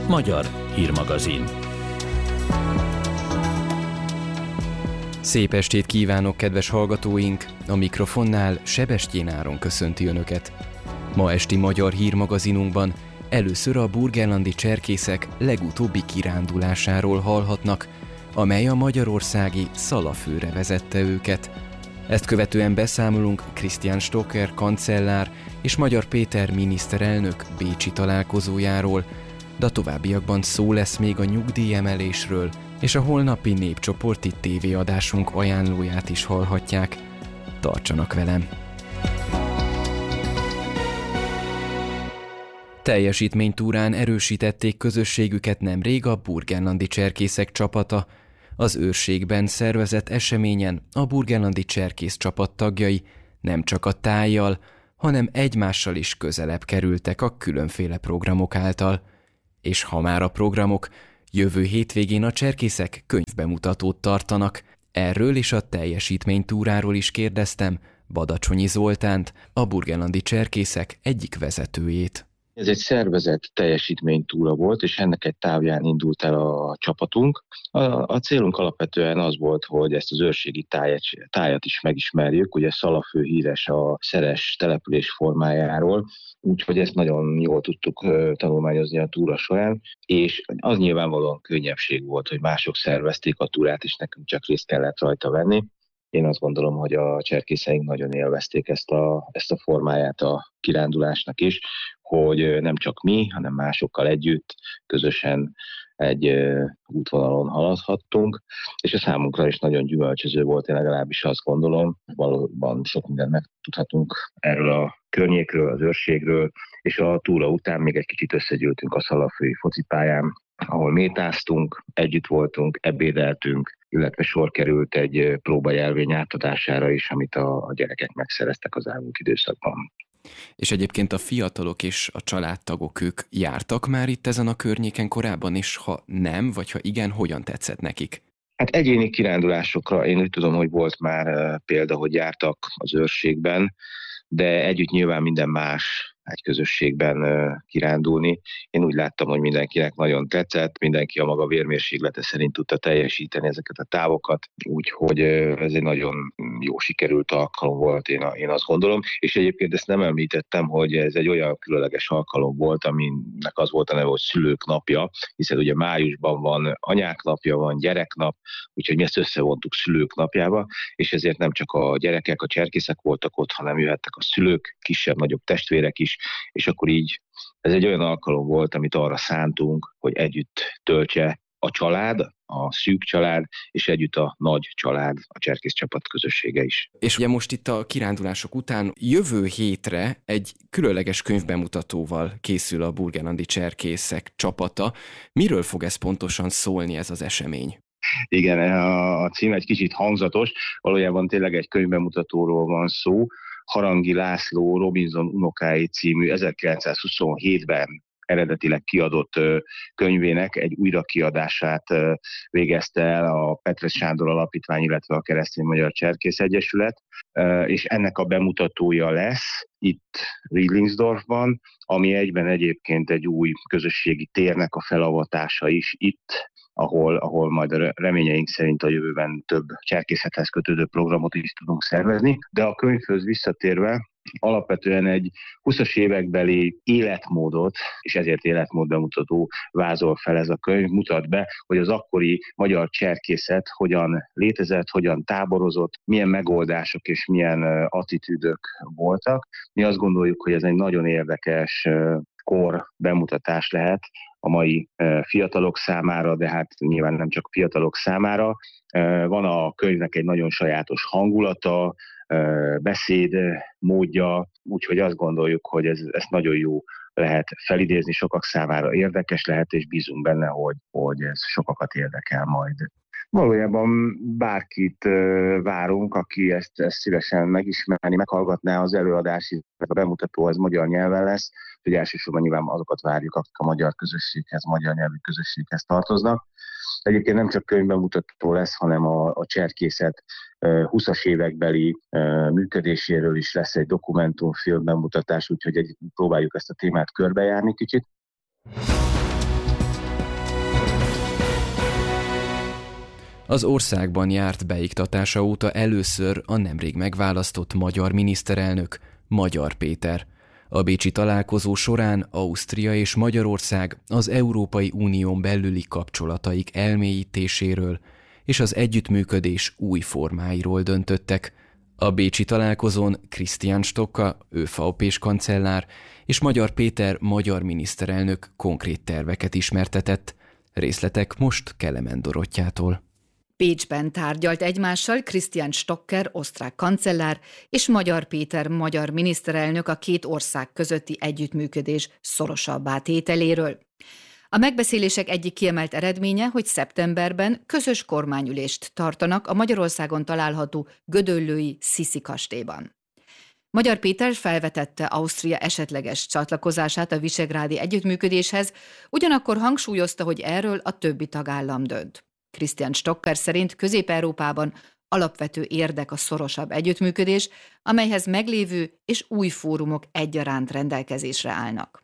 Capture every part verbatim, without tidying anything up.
Magyar hírmagazin. Szép estét kívánok, kedves hallgatóink! A mikrofonnál Sebestyén Áron köszönti Önöket. Ma esti Magyar hírmagazinunkban először a burgenlandi cserkészek legutóbbi kirándulásáról hallhatnak, amely a magyarországi Szalafőre vezette őket. Ezt követően beszámolunk Christian Stocker kancellár és Magyar Péter miniszterelnök bécsi találkozójáról, de a továbbiakban szó lesz még a nyugdíjemelésről, és a holnapi népcsoporti tévéadásunk ajánlóját is hallhatják. Tartsanak velem! Teljesítménytúrán erősítették közösségüket nemrég a burgenlandi cserkészek csapata. Az őrségben szervezett eseményen a burgenlandi cserkész csapat tagjai nem csak a tájjal, hanem egymással is közelebb kerültek a különféle programok által. És ha már a programok, jövő hétvégén a cserkészek könyvbemutatót tartanak. Erről és a teljesítménytúráról is kérdeztem Badacsonyi Zoltánt, a burgenlandi cserkészek egyik vezetőjét. Ez egy szervezett teljesítménytúra volt, és ennek egy távján indult el a csapatunk. A, a célunk alapvetően az volt, hogy ezt az őrségi tájat, tájat is megismerjük. Ugye Szalafő híres a szeres település formájáról, úgyhogy ezt nagyon jól tudtuk tanulmányozni a túra során, és az nyilvánvalóan könnyebbség volt, hogy mások szervezték a túrát, és nekünk csak részt kellett rajta venni. Én azt gondolom, hogy a cserkészeink nagyon élvezték ezt a, ezt a formáját a kirándulásnak is, hogy nem csak mi, hanem másokkal együtt közösen egy útvonalon haladhattunk, és a számunkra is nagyon gyümölcsöző volt, én legalábbis azt gondolom, valóban sok mindent megtudhatunk erről a környékről, az őrségről, és a túra után még egy kicsit összegyűltünk a szalafői focipályán, ahol métáztunk, együtt voltunk, ebédeltünk, illetve sor került egy próbajelvény átadására is, amit a gyerekek megszereztek az elmúlt időszakban. És egyébként a fiatalok és a családtagok, ők jártak már itt ezen a környéken korábban, és ha nem, vagy ha igen, hogyan tetszett nekik? Hát egyéni kirándulásokra én úgy tudom, hogy volt már példa, hogy jártak az őrségben, de együtt nyilván minden más egy közösségben kirándulni. Én úgy láttam, hogy mindenkinek nagyon tetszett, mindenki a maga vérmérséklete szerint tudta teljesíteni ezeket a távokat, úgyhogy ez egy nagyon jó sikerült alkalom volt, én, én azt gondolom. És egyébként ezt nem említettem, hogy ez egy olyan különleges alkalom volt, aminek az volt a neve, hogy szülők napja, hiszen ugye májusban van anyák napja, van gyereknap, úgyhogy mi ezt összevontuk szülők napjába, és ezért nem csak a gyerekek, a cserkészek voltak ott, hanem jöhettek a szülők, kisebb-nagyobb testvérek is, és akkor így ez egy olyan alkalom volt, amit arra szántunk, hogy együtt töltse a család, a szűk család, és együtt a nagy család, a cserkész csapat közössége is. És ugye most itt a kirándulások után jövő hétre egy különleges könyvbemutatóval készül a burgenlandi cserkészek csapata. Miről fog ez pontosan szólni, ez az esemény? Igen, a cím egy kicsit hangzatos, valójában tényleg egy könyvbemutatóról van szó. Harangi László Robinson unokái című ezerkilencszázhuszonhétben eredetileg kiadott könyvének egy újrakiadását végezte el a Petres Sándor Alapítvány, illetve a Keresztény Magyar Cserkész Egyesület, és ennek a bemutatója lesz itt Riedlingsdorfban, ami egyben egyébként egy új közösségi térnek a felavatása is itt, ahol, ahol majd a reményeink szerint a jövőben több cserkészethez kötődő programot is tudunk szervezni. De a könyvhöz visszatérve, alapvetően egy huszas évekbeli életmódot, és ezért életmódbemutató vázol fel ez a könyv, mutat be, hogy az akkori magyar cserkészet hogyan létezett, hogyan táborozott, milyen megoldások és milyen attitűdök voltak. Mi azt gondoljuk, hogy ez egy nagyon érdekes kor bemutatás lehet a mai fiatalok számára, de hát nyilván nem csak fiatalok számára. Van a könyvnek egy nagyon sajátos hangulata, beszéd módja, úgyhogy azt gondoljuk, hogy ez, ez nagyon jó lehet felidézni, sokak számára érdekes lehet, és bízunk benne, hogy, hogy ez sokakat érdekel majd. Valójában bárkit várunk, aki ezt, ezt szívesen megismerni, meghallgatná az előadás, a bemutató az magyar nyelven lesz, hogy elsősorban nyilván azokat várjuk, akik a magyar közösséghez, magyar nyelvű közösséghez tartoznak. Egyébként nem csak könyvbemutató lesz, hanem a, a cserkészet huszas évekbeli működéséről is lesz egy dokumentumfilm bemutatás, úgyhogy egy, próbáljuk ezt a témát körbejárni kicsit. Az országban járt beiktatása óta először a nemrég megválasztott magyar miniszterelnök, Magyar Péter. A bécsi találkozó során Ausztria és Magyarország az Európai Unión belüli kapcsolataik elmélyítéséről és az együttműködés új formáiról döntöttek. A bécsi találkozón Christian Stocka, ÖVP-s kancellár, és Magyar Péter magyar miniszterelnök konkrét terveket ismertetett. Részletek most Kelemen Dorottyától. Bécsben tárgyalt egymással Christian Stocker, osztrák kancellár, és Magyar Péter magyar miniszterelnök a két ország közötti együttműködés szorosabbá tételéről. A megbeszélések egyik kiemelt eredménye, hogy szeptemberben közös kormányülést tartanak a Magyarországon található gödöllői Sziszi kastélyban. Magyar Péter felvetette Ausztria esetleges csatlakozását a visegrádi együttműködéshez, ugyanakkor hangsúlyozta, hogy erről a többi tagállam dönt. Christian Stocker szerint Közép-Európában alapvető érdek a szorosabb együttműködés, amelyhez meglévő és új fórumok egyaránt rendelkezésre állnak.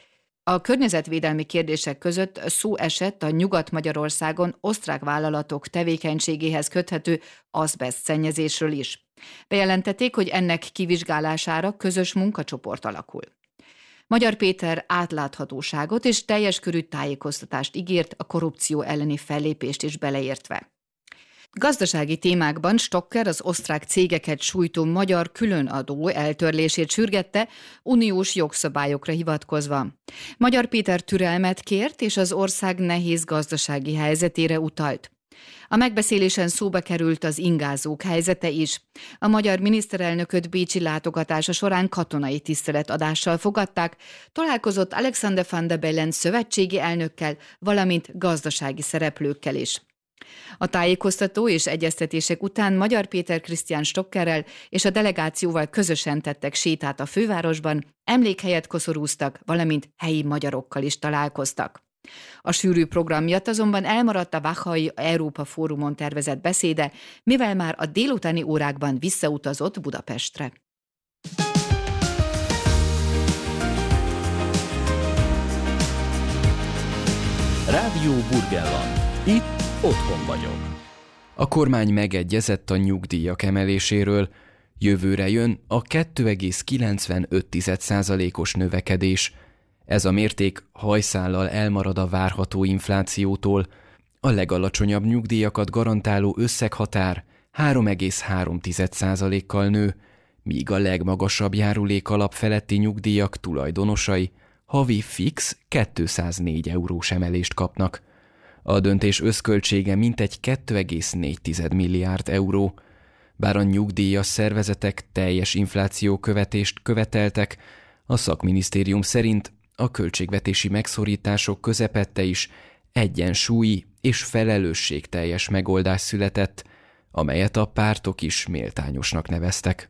A környezetvédelmi kérdések között szó esett a Nyugat-Magyarországon osztrák vállalatok tevékenységéhez köthető azbeszt szennyezésről is. Bejelentették, hogy ennek kivizsgálására közös munkacsoport alakul. Magyar Péter átláthatóságot és teljes körű tájékoztatást ígért, a korrupció elleni fellépést is beleértve. Gazdasági témákban Stocker az osztrák cégeket sújtó magyar különadó eltörlését sürgette, uniós jogszabályokra hivatkozva. Magyar Péter türelmet kért, és az ország nehéz gazdasági helyzetére utalt. A megbeszélésen szóba került az ingázók helyzete is. A magyar miniszterelnököt bécsi látogatása során katonai tiszteletadással fogadták, találkozott Alexander Van der Bellen szövetségi elnökkel, valamint gazdasági szereplőkkel is. A tájékoztató és egyeztetések után Magyar Péter Christian Stockerrel és a delegációval közösen tettek sétát a fővárosban, emlékhelyet koszorúztak, valamint helyi magyarokkal is találkoztak. A sűrű program miatt azonban elmaradt a Vachai Európa Fórumon tervezett beszéde, mivel már a délutáni órákban visszautazott Budapestre. Rádió Burgenland. Itt otthon vagyok. A kormány megegyezett a nyugdíjak emeléséről. Jövőre jön a kettő egész kilencvenöt százalékos növekedés. Ez a mérték hajszállal elmarad a várható inflációtól. A legalacsonyabb nyugdíjakat garantáló összeghatár három egész három százalékkal nő, míg a legmagasabb járulék alap feletti nyugdíjak tulajdonosai havi fix kétszáznégy eurós emelést kapnak. A döntés összköltsége mintegy kettő egész négy milliárd euró. Bár a nyugdíjas szervezetek teljes inflációkövetést követeltek, a szakminisztérium szerint a költségvetési megszorítások közepette is egyensúlyi és felelősségteljes megoldás született, amelyet a pártok is méltányosnak neveztek.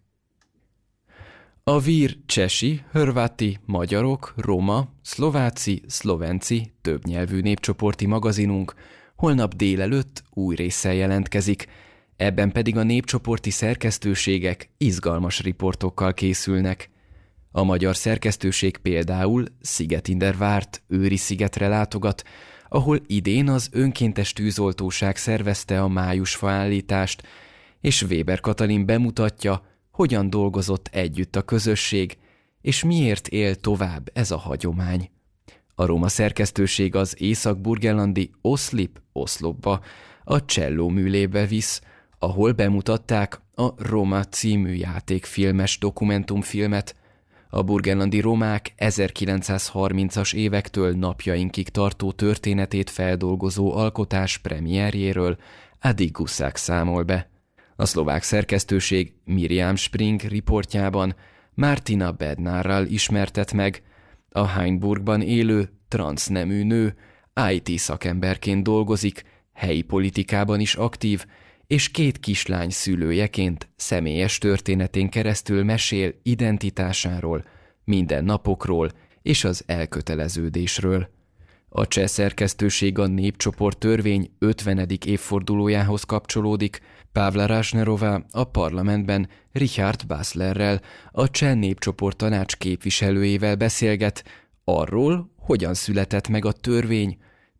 A vír csesi, hörváti, magyarok, roma, szlováci, szlovenci, többnyelvű népcsoporti magazinunk holnap délelőtt új résszel jelentkezik, ebben pedig a népcsoporti szerkesztőségek izgalmas riportokkal készülnek. A magyar szerkesztőség például Szigetindervárt, Őri-szigetre látogat, ahol idén az önkéntes tűzoltóság szervezte a májusfa állítást, és Weber Katalin bemutatja, hogyan dolgozott együtt a közösség, és miért él tovább ez a hagyomány. A roma szerkesztőség az észak-burgenlandi Oszlip Oszlopba, a Cselló műlébe visz, ahol bemutatták a Roma című játékfilmes dokumentumfilmet. A burgenlandi romák ezerkilencszázharmincas évektől napjainkig tartó történetét feldolgozó alkotás premierjéről Adi Guszák számol be. A szlovák szerkesztőség Miriam Spring riportjában Martina Bednárral ismertet meg, a Hainburgban élő transznemű nő í té szakemberként dolgozik, helyi politikában is aktív, és két kislány szülőjeként személyes történetén keresztül mesél identitásáról, mindennapokról és az elköteleződésről. A cseh szerkesztőség a népcsoport törvény ötvenedik évfordulójához kapcsolódik. Pavla Rásnerová a parlamentben Richard Baslerrel, a cseh népcsoport tanács képviselőjével beszélget arról, hogyan született meg a törvény,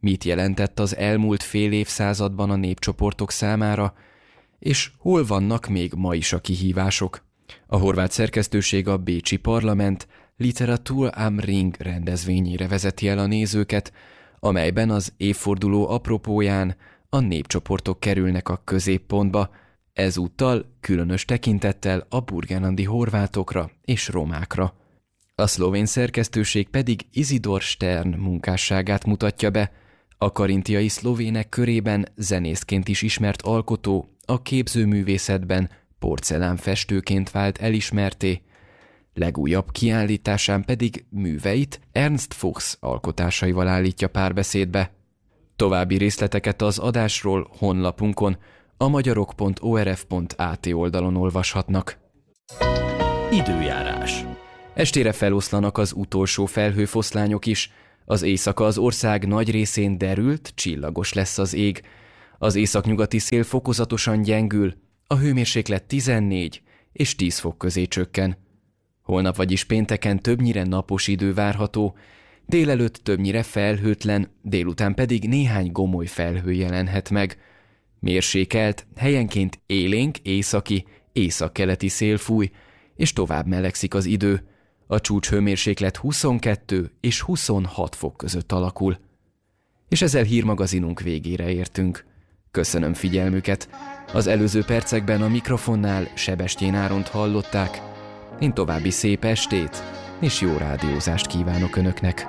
mit jelentett az elmúlt fél évszázadban a népcsoportok számára, és hol vannak még ma is a kihívások. A horvát szerkesztőség a Bécsi Parlament Literatur am Ring rendezvényére vezeti el a nézőket, amelyben az évforduló apropóján a népcsoportok kerülnek a középpontba, ezúttal különös tekintettel a burgenlandi horvátokra és romákra. A szlovén szerkesztőség pedig Isidor Stern munkásságát mutatja be, a karintiai szlovének körében zenészként is ismert alkotó, a képzőművészetben porcelánfestőként vált elismerté, legújabb kiállításán pedig műveit Ernst Fuchs alkotásaival állítja párbeszédbe. További részleteket az adásról honlapunkon, a magyarok pont o er ef pont á té oldalon olvashatnak. Időjárás. Estére feloszlanak az utolsó felhőfoszlányok is, az éjszaka az ország nagy részén derült, csillagos lesz az ég, az északnyugati szél fokozatosan gyengül, a hőmérséklet tizennégy és tíz fok közé csökken. Holnap, vagyis pénteken többnyire napos idő várható, délelőtt többnyire felhőtlen, délután pedig néhány gomoly felhő jelenhet meg. Mérsékelt, helyenként élénk északi, északkeleti szél fúj, és tovább melegszik az idő. A csúcshőmérséklet huszonkettő és huszonhat fok között alakul. És ezzel hírmagazinunk végére értünk. Köszönöm figyelmüket. Az előző percekben a mikrofonnál Sebestyén Áront hallották. Én további szép estét és jó rádiózást kívánok Önöknek.